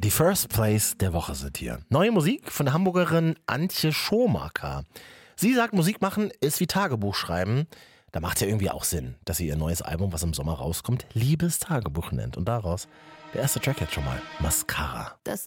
Die First Place der Woche sind hier. Neue Musik von der Hamburgerin Antje Schomaker. Sie sagt, Musik machen ist wie Tagebuch schreiben. Da macht ja irgendwie auch Sinn, dass sie ihr neues Album, was im Sommer rauskommt, Liebestagebuch nennt. Und daraus der erste Track jetzt schon mal, Mascara. Das